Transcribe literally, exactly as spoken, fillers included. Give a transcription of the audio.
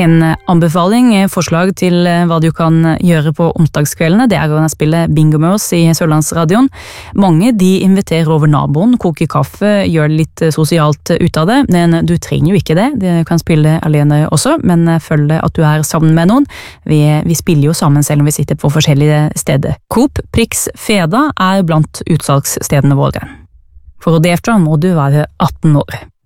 En anbefaling, forslag til hva du kan gjøre på onsdagskveldene, det er å spille bingo med oss i Sørlandsradioen. Mange de inviterer over naboen, koker kaffe, gjør litt sosialt ut av det, men du trenger jo ikke det, du kan spille alene også, men følg at du er sammen med noen. Vi, vi spiller jo sammen selv om vi sitter på forskjellige steder. Coop Prix Feda er blant utsalgsstedene våre. For å delta må du være atten år.